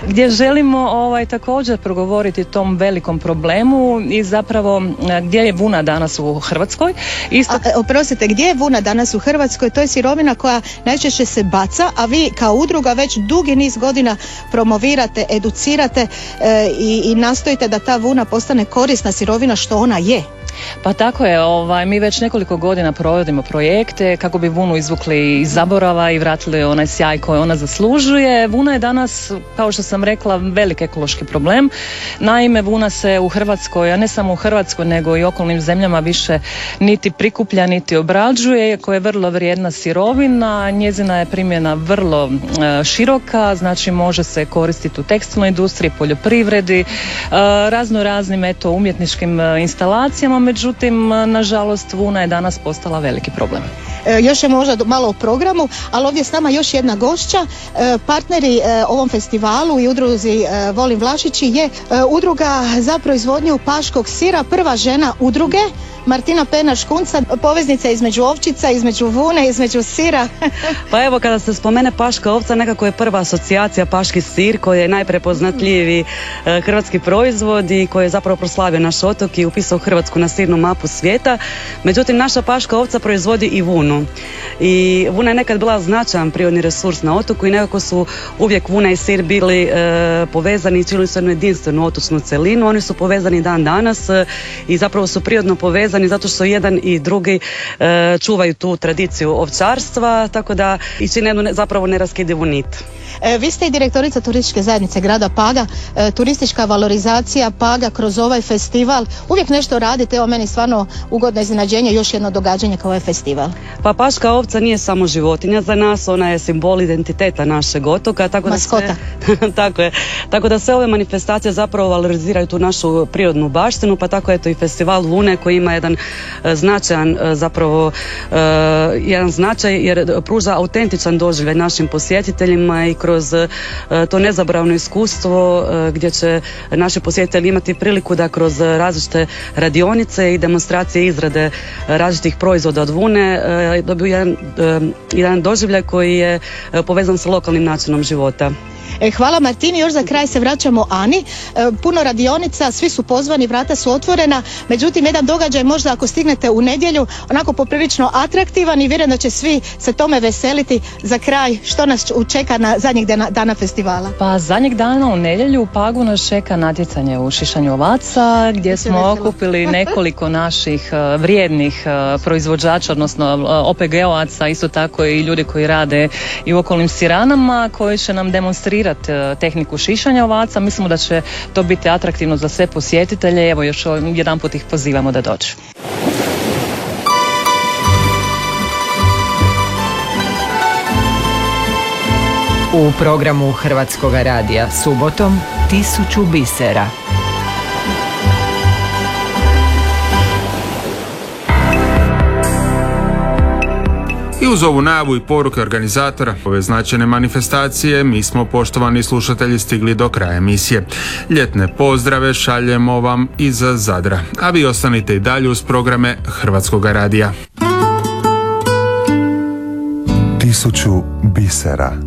gdje želimo također progovoriti o tom velikom problemu i zapravo gdje je vuna danas u Hrvatskoj. Oprostite, gdje je vuna danas u Hrvatskoj? To je sirovina koja najčešće se baca, a vi kao udruga već dugi niz godina promovirate, educirate i nastojite da ta vuna postane korisna sirovina što ona je. Pa tako je, mi već nekoliko godina provodimo projekte kako bi vunu izvukli iz zaborava i vratili onaj sjaj koji ona zaslužuje. Vuna je danas, kao što sam rekla, velik ekološki problem. Naime, vuna se u Hrvatskoj, a ne samo u Hrvatskoj, nego i okolnim zemljama više niti prikuplja, niti obrađuje, iako je vrlo vrijedna sirovina. Njezina je primjena vrlo široka, znači može se koristiti u tekstilnoj industriji, poljoprivredi, raznim umjetničkim instalacijama. Međutim, nažalost, vuna je danas postala veliki problem. Još je možda malo o programu, ali ovdje s nama još jedna gošća. Partneri ovom festivalu i udruzi Volim Vlašići je udruga za proizvodnju paškog sira, prva žena udruge, Martina Pernar-Škunca, poveznica između ovčica, između vune, između sira. Pa evo, kada se spomene paška ovca, nekako je prva asocijacija paški sir, koji je najprepoznatljiviji hrvatski proizvod i koji je zapravo proslavio naš otok i upisao Hrvatsku na sirnu mapu svijeta. Međutim, naša paška ovca proizvodi i vunu. I vuna je nekad bila značajan prirodni resurs na otoku i nekako su uvijek vuna i sir bili povezani i činili su jednu jedinstvenu otočnu celinu. Oni su povezani dan danas i zapravo su prirodno povezani zato što jedan i drugi čuvaju tu tradiciju ovčarstva, tako da i čine jednu zapravo neraskidivu nit. Vi ste i direktorica turističke zajednice grada Paga, turistička valorizacija Paga kroz ovaj festival. Uvijek nešto radite, evo meni stvarno ugodno iznenađenje, još jedno događanje kao ovaj festival. Pa paška ovca nije samo životinja za nas, ona je simbol identiteta našeg otoka. Maskota. Tako da sve ove manifestacije zapravo valoriziraju tu našu prirodnu baštinu, pa tako je to i festival vune koji ima jedan značajan jedan značaj jer pruža autentičan doživljaj našim posjetiteljima i kroz to nezaboravno iskustvo gdje će naši posjetitelji imati priliku da kroz različite radionice i demonstracije izrade različitih proizvoda od vune dobiju jedan doživljaj koji je povezan sa lokalnim načinom života. Hvala Martini, još za kraj se vraćamo Ani. Puno radionica, svi su pozvani, vrata su otvorena, međutim jedan događaj možda ako stignete u nedjelju, onako poprilično atraktivan i vjerujem da će svi se tome veseliti. Za kraj, što nas čeka na zadnjeg dana festivala? Pa zadnjeg dana u nedjelju u Pagu nas čeka natjecanje u šišanju ovaca, gdje smo okupili nekoliko naših vrijednih proizvođača, odnosno OPG-ovaca, isto tako i ljudi koji rade i u okolnim siranama, koji će nam demonstrirati tehniku šišanja ovaca. Mislimo da će to biti atraktivno za sve posjetitelje. Evo još jedanput ih pozivamo da dođu. U programu Hrvatskog radija subotom 1000 bisera. I uz ovu najavu i poruke organizatora ove značajne manifestacije mi smo, poštovani slušatelji, stigli do kraja emisije. Ljetne pozdrave šaljemo vam iz Zadra, a vi ostanite i dalje uz programe Hrvatskog radija. 1000 bisera.